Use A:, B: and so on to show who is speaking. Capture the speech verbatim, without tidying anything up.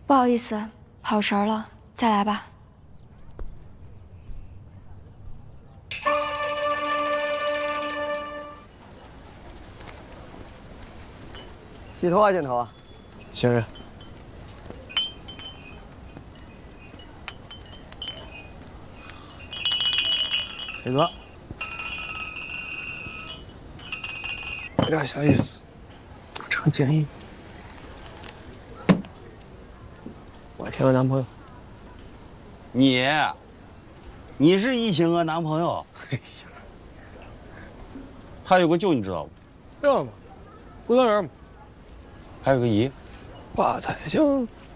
A: 不好意思，跑神儿了，再来吧。
B: 洗头啊，剪头啊。
C: 行人。
B: 铁哥，
C: 有点小意思，常建议。我添个男朋友。
D: 你，你是易晴娥男朋友？哎呀，他有个舅，你知道吗？
C: 知道吗？不当人吗？
D: 还有个姨。
C: 华彩镜。